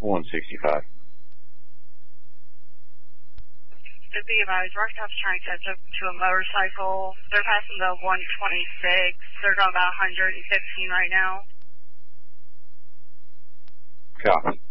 165. To be advised, Rocktops trying to catch up to a motorcycle. They're passing the 126. They're going about 115 right now. Copy.